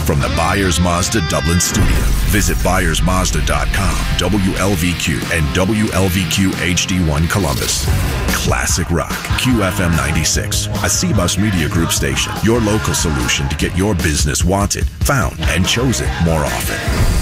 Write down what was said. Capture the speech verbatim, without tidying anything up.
from the Byers Mazda Dublin studio. Visit byers mazda dot com, W L V Q, and W L V Q H D one Columbus. Classic Rock, Q F M ninety-six, a C-Bus Media Group station. Your local solution to get your business wanted, found, and chosen more often.